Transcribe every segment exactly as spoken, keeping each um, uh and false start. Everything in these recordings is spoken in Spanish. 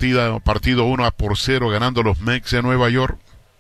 partida, partido uno por cero ganando los Mets de Nueva York.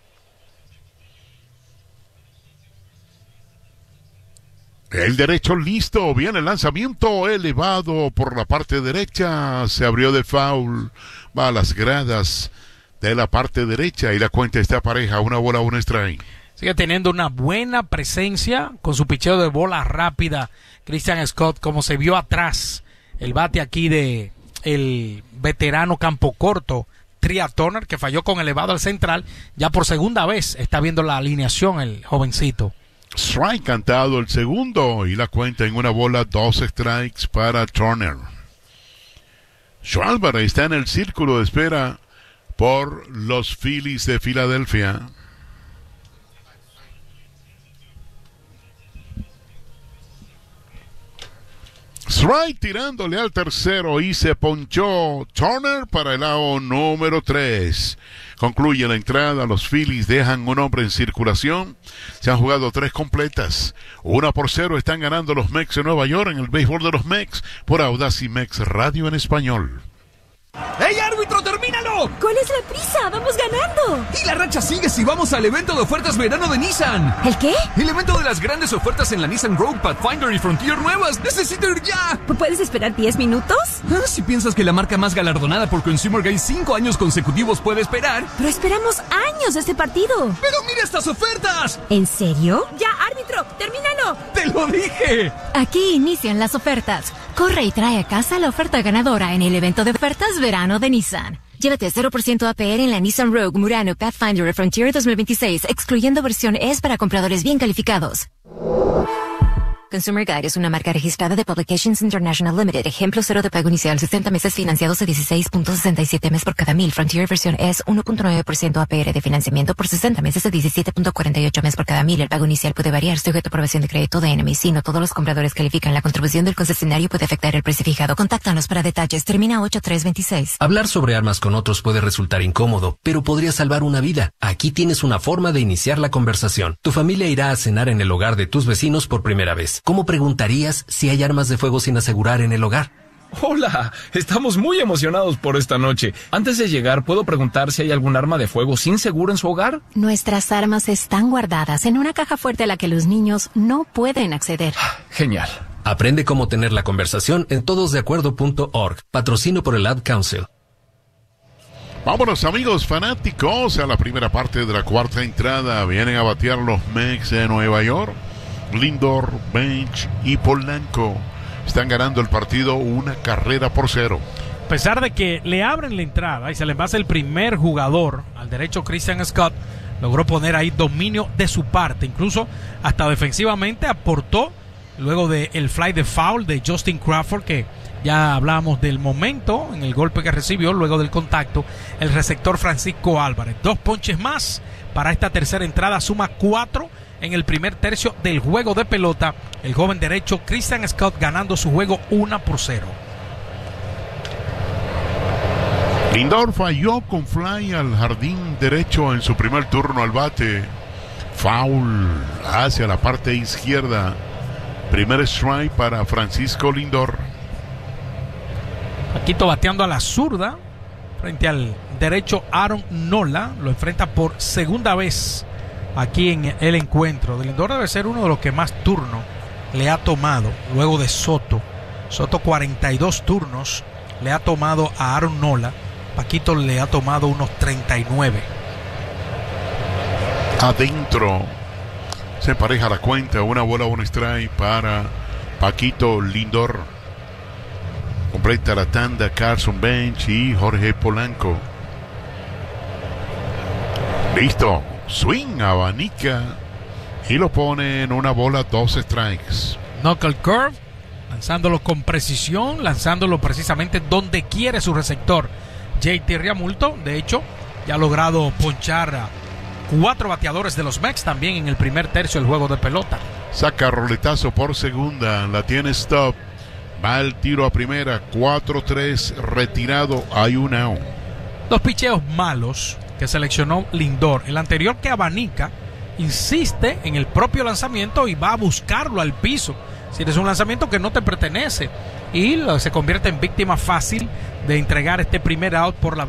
El derecho listo, viene el lanzamiento elevado por la parte derecha, se abrió de foul, va a las gradas de la parte derecha y la cuenta está pareja, una bola, un strike. Sigue teniendo una buena presencia con su picheo de bola rápida, Christian Scott, como se vio atrás, el bate aquí de el veterano campo corto, Trea Turner, que falló con elevado al central, ya por segunda vez está viendo la alineación el jovencito. Strike cantado el segundo y la cuenta en una bola, dos strikes para Turner. Schwarber está en el círculo de espera por los Phillies de Filadelfia. Strike tirándole al tercero y se ponchó Turner para el out número tres. Concluye la entrada, los Phillies dejan un hombre en circulación. Se han jugado tres completas. Una por cero están ganando los Mets de Nueva York en el béisbol de los Mets por Audacy Mex Radio en español. ¡Ey, árbitro, termínalo! ¿Cuál es la prisa? ¡Vamos ganando! Y la racha sigue si vamos al evento de ofertas verano de Nissan. ¿El qué? El evento de las grandes ofertas en la Nissan Rogue, Pathfinder y Frontier nuevas. ¡Necesito ir ya! ¿Puedes esperar diez minutos? Ah, si piensas que la marca más galardonada por Consumer Guide cinco años consecutivos puede esperar. Pero esperamos años de este partido. ¡Pero mira estas ofertas! ¿En serio? ¡Ya, árbitro! ¡Termínalo! ¡Te lo dije! Aquí inician las ofertas. Corre y trae a casa la oferta ganadora en el evento de ofertas verano de Nissan. Llévate cero por ciento A P R en la Nissan Rogue, Murano, Pathfinder y Frontier dos mil veintiséis, excluyendo versión E S para compradores bien calificados. Consumer Guide es una marca registrada de Publications International Limited. Ejemplo cero de pago inicial, sesenta meses financiados a dieciséis punto sesenta y siete mes por cada mil. Frontier versión E S uno punto nueve por ciento A P R de financiamiento por sesenta meses a diecisiete punto cuarenta y ocho mes por cada mil. El pago inicial puede variar sujeto a aprobación de crédito de N M I C. No todos los compradores califican. La contribución del concesionario puede afectar el precio fijado. Contáctanos para detalles. Termina ocho tres veintiséis. Hablar sobre armas con otros puede resultar incómodo, pero podría salvar una vida. Aquí tienes una forma de iniciar la conversación. Tu familia irá a cenar en el hogar de tus vecinos por primera vez. ¿Cómo preguntarías si hay armas de fuego sin asegurar en el hogar? Hola, estamos muy emocionados por esta noche. Antes de llegar, ¿puedo preguntar si hay algún arma de fuego sin seguro en su hogar? Nuestras armas están guardadas en una caja fuerte a la que los niños no pueden acceder. Genial. Aprende cómo tener la conversación en todos de acuerdo punto org. Patrocino por el Ad Council. Vámonos, amigos fanáticos, a la primera parte de la cuarta entrada. Vienen a batear los Mets de Nueva York. Lindor, Bench y Polanco están ganando el partido una carrera por cero. A pesar de que le abren la entrada y se le envasa el primer jugador al derecho, Christian Scott logró poner ahí dominio de su parte, incluso hasta defensivamente aportó luego del fly de foul de Justin Crawford, que ya hablábamos del momento en el golpe que recibió luego del contacto el receptor Francisco Álvarez. Dos ponches más para esta tercera entrada, suma cuatro en el primer tercio del juego de pelota. El joven derecho Christian Scott ganando su juego una por cero. Lindor falló con fly al jardín derecho en su primer turno al bate. Foul hacia la parte izquierda. Primer strike para Francisco Lindor. Paquito bateando a la zurda frente al derecho Aaron Nola. Lo enfrenta por segunda vez aquí en el encuentro. De Lindor debe ser uno de los que más turnos le ha tomado luego de Soto. Soto cuarenta y dos turnos le ha tomado a Aaron Nola. Paquito le ha tomado unos treinta y nueve. Adentro se empareja la cuenta, una bola, un strike para Paquito Lindor. Completa la tanda Carson Bench y Jorge Polanco. Listo. Swing, abanica y lo pone en una bola, dos strikes. Knuckle curve, lanzándolo con precisión, lanzándolo precisamente donde quiere su receptor J T Realmuto. De hecho, ya ha logrado ponchar a cuatro bateadores de los Mets también en el primer tercio del juego de pelota. Saca roletazo por segunda, la tiene stop, va el tiro a primera, cuatro tres, retirado, hay un out. Dos picheos malos que seleccionó Lindor. El anterior, que abanica, insiste en el propio lanzamiento y va a buscarlo al piso. Si es un lanzamiento que no te pertenece, y se convierte en víctima fácil de entregar este primer out por la